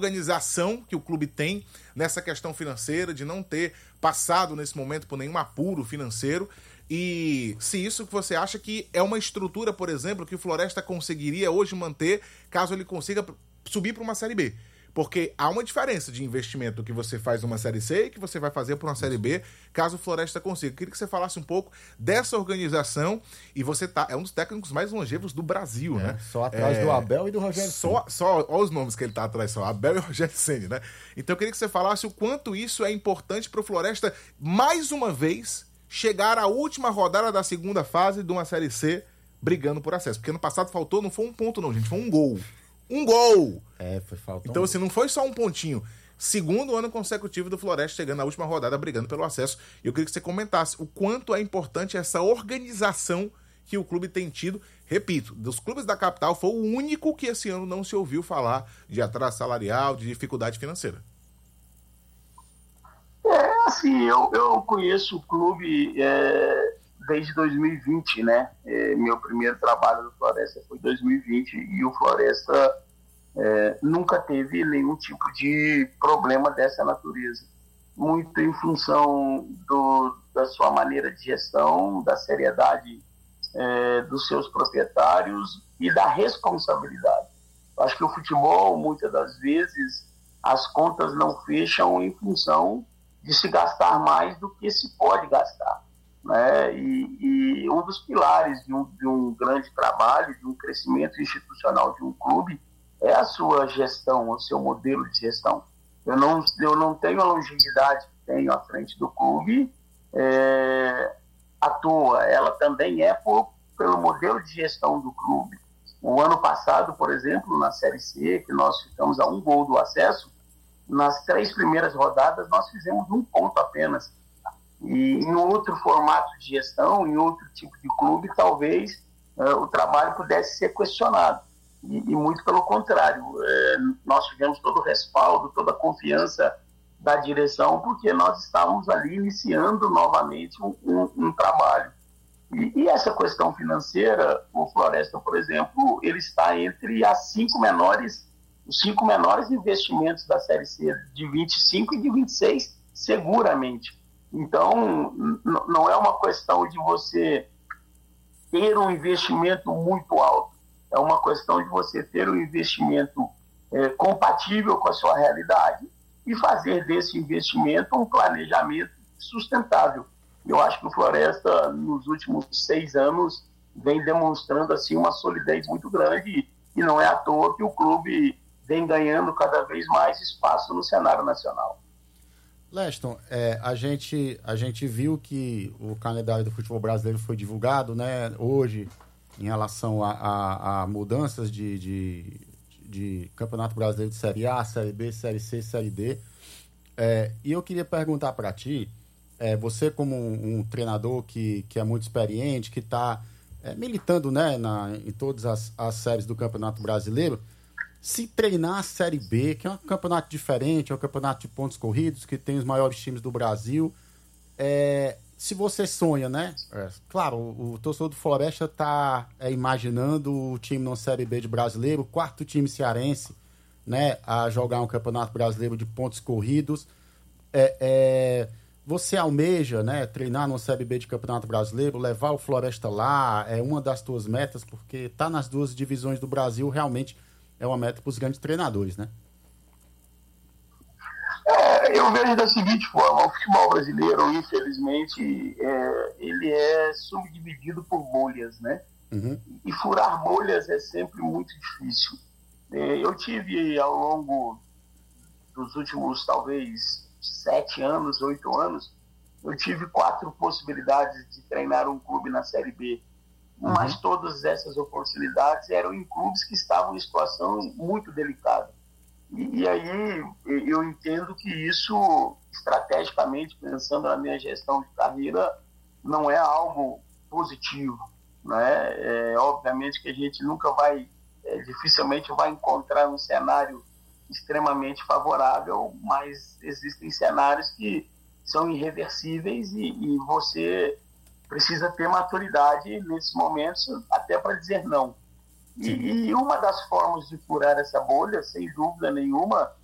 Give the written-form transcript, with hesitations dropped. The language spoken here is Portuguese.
organização que o clube tem nessa questão financeira, de não ter passado nesse momento por nenhum apuro financeiro, e se isso que você acha que é uma estrutura, por exemplo, que o Floresta conseguiria hoje manter caso ele consiga subir para uma Série B. Porque há uma diferença de investimento que você faz numa Série C e que você vai fazer para uma Série B, caso o Floresta consiga. Eu queria que você falasse um pouco dessa organização, e você é um dos técnicos mais longevos do Brasil, né? Só atrás do Abel e do Rogério Ceni. Olha os nomes que ele tá atrás, só Abel e Rogério Ceni, né? Então eu queria que você falasse o quanto isso é importante para o Floresta, mais uma vez, chegar à última rodada da segunda fase de uma Série C brigando por acesso. Porque no passado faltou, não foi um ponto não, gente, foi um gol. Um gol! Foi falta. Então, assim, não foi só um pontinho. Segundo ano consecutivo do Floresta, chegando na última rodada, brigando pelo acesso. E eu queria que você comentasse o quanto é importante essa organização que o clube tem tido. Repito, dos clubes da capital, foi o único que esse ano não se ouviu falar de atraso salarial, de dificuldade financeira. Assim, eu conheço o clube desde 2020, né? Meu primeiro trabalho no Floresta foi em 2020 e o Floresta nunca teve nenhum tipo de problema dessa natureza. Muito em função da sua maneira de gestão, da seriedade dos seus proprietários e da responsabilidade. Eu acho que o futebol, muitas das vezes, as contas não fecham em função de se gastar mais do que se pode gastar, né? E um dos pilares de um grande trabalho, de um crescimento institucional de um clube, é a sua gestão, o seu modelo de gestão. Eu não tenho a longevidade que tenho à frente do clube à toa. Ela também é pelo modelo de gestão do clube. O ano passado, por exemplo, na Série C, que nós ficamos a um gol do acesso, nas 3 primeiras rodadas nós fizemos 1 ponto apenas. E em outro formato de gestão, em outro tipo de clube, talvez o trabalho pudesse ser questionado. E muito pelo contrário, nós tivemos todo o respaldo, toda a confiança da direção, porque nós estávamos ali iniciando novamente um trabalho. E essa questão financeira, o Floresta, por exemplo, ele está entre os 5 menores investimentos da Série C, de 25 e de 26, seguramente. Então, não é uma questão de você ter um investimento muito alto, é uma questão de você ter um investimento compatível com a sua realidade e fazer desse investimento um planejamento sustentável. Eu acho que o Floresta, nos últimos 6 anos, vem demonstrando assim, uma solidez muito grande, e não é à toa que o clube vem ganhando cada vez mais espaço no cenário nacional. Leston, a gente viu que o calendário do futebol brasileiro foi divulgado, né, hoje, em relação a mudanças de Campeonato Brasileiro de Série A, Série B, Série C, Série D. E eu queria perguntar para ti, você como um treinador que é muito experiente, que está militando, né, em todas as séries do Campeonato Brasileiro, se treinar a Série B, que é um campeonato diferente, é um campeonato de pontos corridos, que tem os maiores times do Brasil, se você sonha, né? Claro, o torcedor do Floresta está imaginando o time na Série B de brasileiro, o 4º time cearense, né, a jogar um campeonato brasileiro de pontos corridos. Você almeja, né, treinar numa Série B de Campeonato Brasileiro, levar o Floresta lá, é uma das tuas metas, porque tá nas 2 divisões do Brasil, realmente é uma meta para os grandes treinadores, né? Eu vejo da seguinte forma: o futebol brasileiro, infelizmente, ele é subdividido por bolhas, né? Uhum. E furar bolhas é sempre muito difícil. Eu tive, ao longo dos últimos, talvez, 7 anos, 8 anos, eu tive 4 possibilidades de treinar um clube na Série B. Mas todas essas oportunidades eram em clubes que estavam em situação muito delicada. E aí eu entendo que isso, estrategicamente, pensando na minha gestão de carreira, não é algo positivo, né? Obviamente que a gente nunca vai, dificilmente vai encontrar um cenário extremamente favorável, mas existem cenários que são irreversíveis e você precisa ter maturidade nesses momentos até para dizer não. E uma das formas de furar essa bolha, sem dúvida nenhuma,